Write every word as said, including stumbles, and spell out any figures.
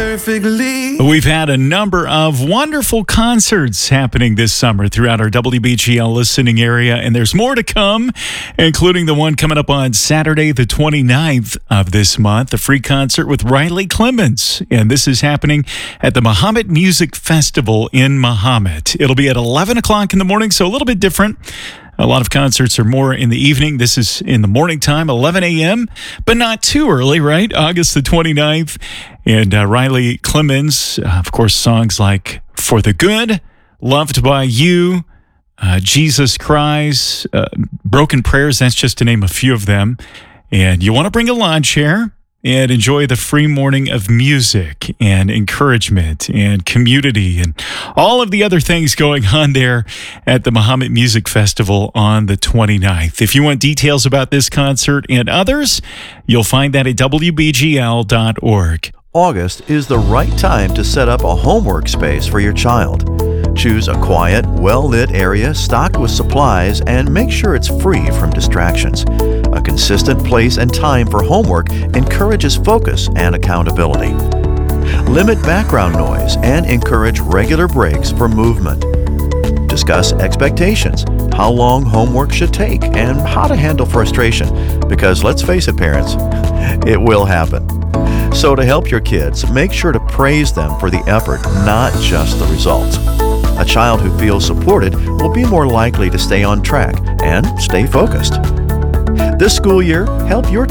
perfectly. We've had a number of wonderful concerts happening this summer throughout our W B G L listening area, and there's more to come, including the one coming up on Saturday, the twenty-ninth of this month, a free concert with Riley Clemmons. And this is happening at the Mahomet Music Festival in Mahomet. It'll be at eleven o'clock in the morning, so a little bit different. A lot of concerts are more in the evening. This is in the morning time, eleven a.m., but not too early, right? August the twenty-ninth. And uh, Riley Clemmons, uh, of course, songs like For the Good, Loved by You, uh, Jesus Cries, uh, Broken Prayers, that's just to name a few of them. And you want to bring a lawn chair and enjoy the free morning of music and encouragement and community and all of the other things going on there at the Mahomet Music Festival on the twenty-ninth. If you want details about this concert and others, you'll find that at W B G L dot org. August is the right time to set up a homework space for your child. Choose a quiet, well-lit area stocked with supplies and make sure it's free from distractions. A consistent place and time for homework encourages focus and accountability. Limit background noise and encourage regular breaks for movement. Discuss expectations, how long homework should take, and how to handle frustration, because let's face it, parents, it will happen. So to help your kids, make sure to praise them for the effort, not just the results. A child who feels supported will be more likely to stay on track and stay focused. This school year, help your